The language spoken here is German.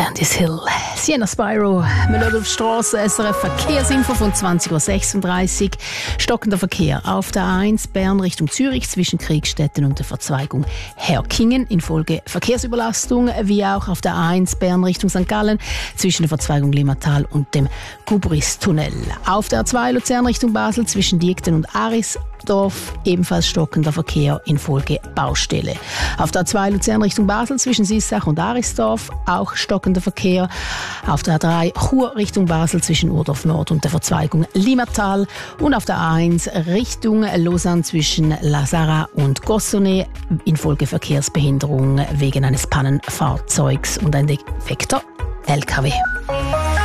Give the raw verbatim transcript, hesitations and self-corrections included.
Candice Hill, Sienna Spyro. Wir schauen auf die Strasse, S R F Verkehrsinfo von zwanzig Uhr sechsunddreißig. Stockender Verkehr auf der A eins Bern Richtung Zürich zwischen Kriegstetten und der Verzweigung Herkingen infolge Verkehrsüberlastung, wie auch auf der A eins Bern Richtung Sankt Gallen zwischen der Verzweigung Limmatal und dem Gubris-Tunnel. Auf der A zwei Luzern Richtung Basel zwischen Diekten und Arisdorf ebenfalls stockender Verkehr infolge Baustelle. Auf der A zwei Luzern Richtung Basel zwischen Sissach und Arisdorf auch stockender Verkehr. Auf der A drei Chur Richtung Basel zwischen Urdorf Nord und der Verzweigung Limmatal und auf der A eins Richtung Lausanne zwischen La Sarra und Gossonay infolge Verkehrsbehinderung wegen eines Pannenfahrzeugs und ein defekter L K W.